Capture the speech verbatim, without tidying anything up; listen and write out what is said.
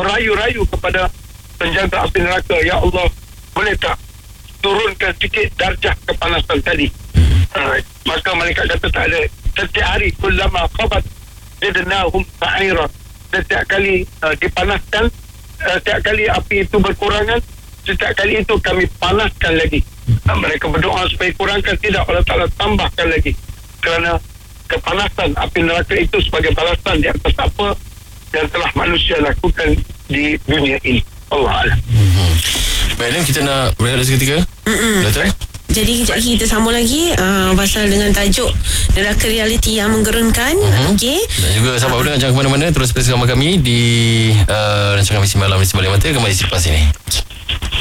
merayu-rayu kepada penjaga api neraka, ya Allah, boleh tak turunkan sikit darjah kepanasan tadi. uh, maka malaikat kata tak ada. Setiap hari kullama khabat zidnahum sa'ira, setiap kali uh, dipanaskan, uh, setiap kali api itu berkurangan, setiap kali itu kami panaskan lagi. uh, mereka berdoa supaya kurangkan, tidak, Allah Ta'ala tambahkan lagi, kerana kepanasan api neraka itu sebagai balasan di atas apa yang telah manusia lakukan di dunia ini. Allah Alam. Hmm. Baik, Lim, kita nak berehat seketika. Betul? Jadi kejap lagi kita sambung lagi uh, pasal dengan tajuk neraka realiti yang menggerunkan. uh-huh. Okey. Dan juga sahabat uh-huh. jangan ke mana-mana, terus bersama kami di uh, rancangan Misi Malam di Sebalik Mata. Kembali selepas ini.